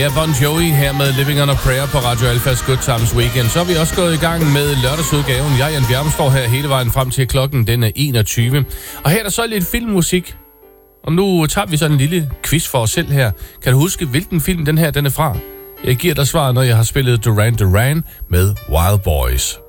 Det er Bon Jovi her med Living on a Prayer på Radio Alphas Good Times Weekend. Så er vi også gået i gang med lørdagsudgaven. Jeg, Jan Bjerm, står her hele vejen frem til klokken, den er 21. Og her er der så lidt filmmusik. Og nu tager vi sådan en lille quiz for os selv her. Kan du huske, hvilken film den er fra? Jeg giver dig svaret, når jeg har spillet Duran Duran med Wild Boys.